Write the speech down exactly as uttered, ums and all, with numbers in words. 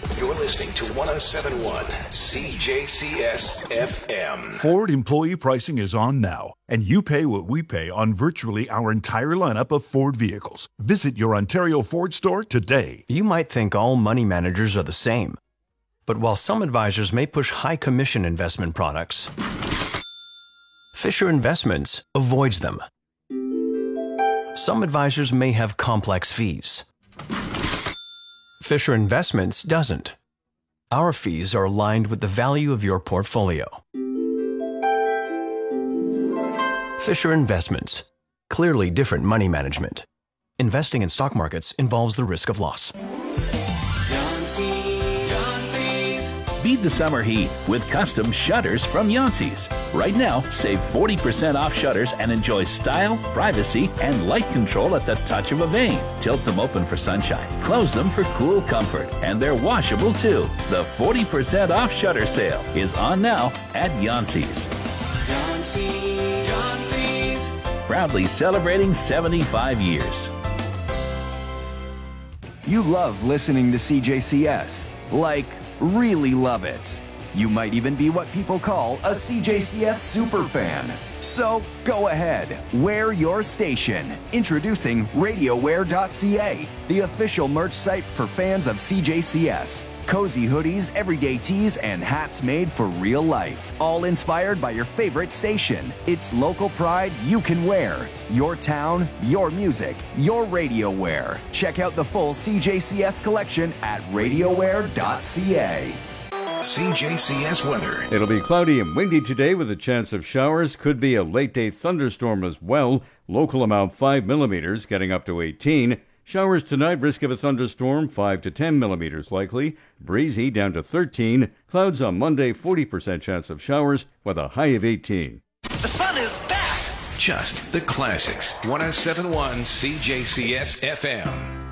You're listening to one oh seven point one C J C S F M. Ford employee pricing is on now, and you pay what we pay on virtually our entire lineup of Ford vehicles. Visit your Ontario Ford store today. You might think all money managers are the same. But while some advisors may push high commission investment products, Fisher Investments avoids them. Some advisors may have complex fees. Fisher Investments doesn't. Our fees are aligned with the value of your portfolio. Fisher Investments. Clearly different money management. Investing in stock markets involves the risk of loss. Beat the summer heat with custom shutters from Yancey's. Right now, save forty percent off shutters and enjoy style, privacy, and light control at the touch of a vein. Tilt them open for sunshine, close them for cool comfort, and they're washable too. The forty percent off shutter sale is on now at Yancey's. Yancey, Yancey's. Proudly celebrating seventy-five years. You love listening to C J C S. Like, really love it. You might even be what people call a C J C S superfan. So go ahead, wear your station. Introducing radio wear dot c a, the official merch site for fans of C J C S. Cozy hoodies, everyday tees, and hats made for real life. All inspired by your favorite station. It's local pride you can wear. Your town, your music, your radio wear. Check out the full C J C S collection at radio wear dot c a. C J C S weather. It'll be cloudy and windy today with a chance of showers. Could be a late-day thunderstorm as well. Local amount five millimeters, getting up to eighteen. Showers tonight, risk of a thunderstorm, five to ten millimeters likely. Breezy down to thirteen. Clouds on Monday, forty percent chance of showers with a high of eighteen. The fun is back. Just the classics. one oh seven point one C J C S F M.